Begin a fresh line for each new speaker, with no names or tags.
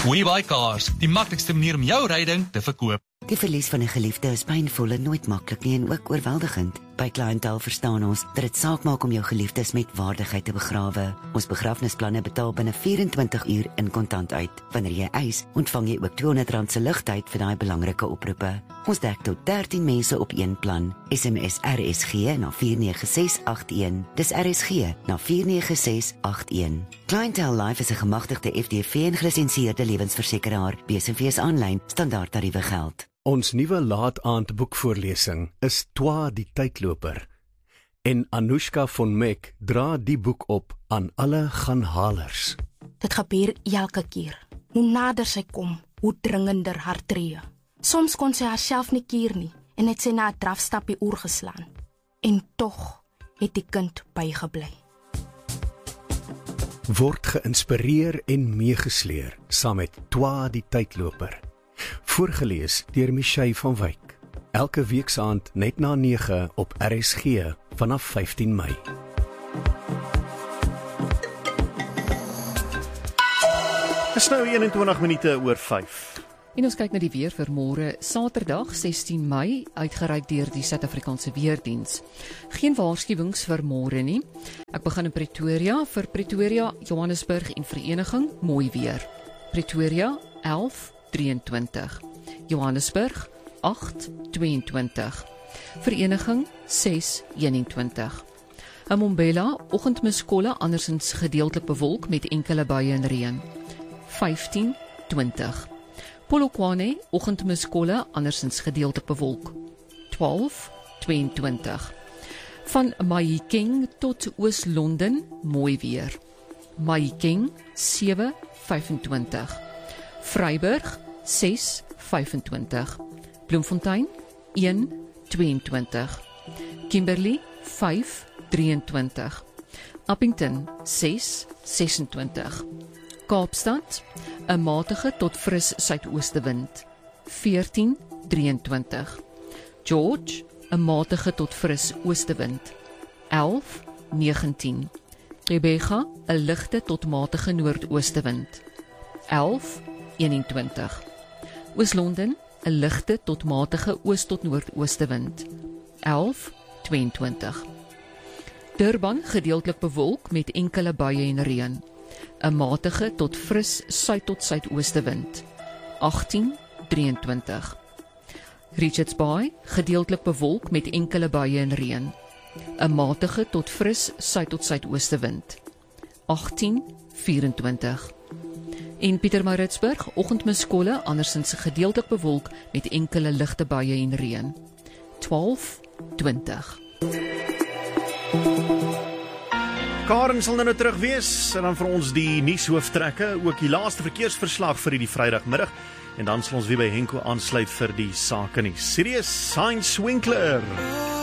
WeBuy Cars, die maklikste manier om jou ryding te verkoop.
Die verlies van 'n geliefde is pynvol en nooit maklik nie en ook oorweldigend. By Clientele verstaan ons dat dit saak maak om jou geliefdes met waardigheid te begrawe. Ons begrafnisplanne betaal binne 24 uur in kontant uit. Wanneer jy eis, ontvang jy ook R200 se ligtyd vir daai belangrike oproepe. Ons dek tot 13 mense op een plan. SMS RSG na 49681. Dis RSG na 49681. Clientele Life is 'n gemagtigde FDV en gelisensieerde lewensversekeraar. BSV aanlyn standaardtariewe geld.
Ons nuwe laat-aand boekvoorlesing is Twa die tydloper. En Anushka von Meck dra die boek op aan alle ganhalers.
Dit gebeur elke keer. Hoe nader sy kom, hoe dringender haar tree. Soms kon sy haarself nie keer nie en het sy na 'n drafstappie oorgeslaan. En tog het die kind bygebly.
Word geïnspireer en meegesleer saam met Twa die tydloper. Voorgelees deur Michelle van Wyk. Elke weeksaand net na 9 op RSG vanaf 15 Mei.
Dis nou 21 minute oor 5.
En ons kyk na die weer vir môre, Saterdag 16 Mei, uitgereik deur die Suid-Afrikaanse Weerdiens. Geen waarskuwings vir môre nie. Ek begin in Pretoria. Vir Pretoria, Johannesburg en Vereniging, mooi weer. Pretoria 11:23. Johannesburg 8:22. Vereniging 6:21. Mbombela, oggendmiskolle andersins gedeeltelik bewolk met enkele buie en reën. 15:20. Polokwane, oggendmiskolle andersins gedeeltelik bewolk. 12:22. Van Mahikeng tot Oos-London, mooi weer. Mahikeng 7:25. Vryburg 6:25. Bloemfontein 1:22. Kimberley 5:23. Appington 6:26. Kaapstad 'n matige tot fris suidoostewind 14:23. George 'n matige tot fris oostewind 11:19. Rebecca 'n ligte tot matige noordoostewind 11:21. Oos-London 'n ligte tot matige oos tot noordoostewind 11:22. Durban gedeeltelik bewolk met enkele buie en reën. 'n matige tot fris suid tot suidoostewind 18:23. Richards Bay gedeeltelik bewolk met enkele buie en reën. 'n matige tot fris suid tot suidoostewind 18:24. En Pietermaritzburg, oggendmiskolle andersins gedeeltelik bewolk met enkele ligte buie en reën 12:20.
Karen sal nou terug wees en dan vir ons die nuushooftrekke, ook die laaste verkeersverslag vir die Vrydagmiddag en dan sal ons weer by Henko aansluit vir die sake nuus. Serious Science Winkler.